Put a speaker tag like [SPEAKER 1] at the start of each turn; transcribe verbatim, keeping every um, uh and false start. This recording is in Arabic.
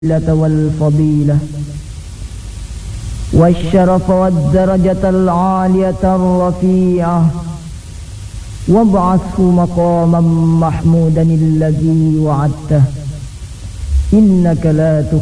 [SPEAKER 1] والفضيلة والشرف والدرجة العالية الرفيعة وابعثه مقاما محمودا الذي وعدته إنك لا تخلف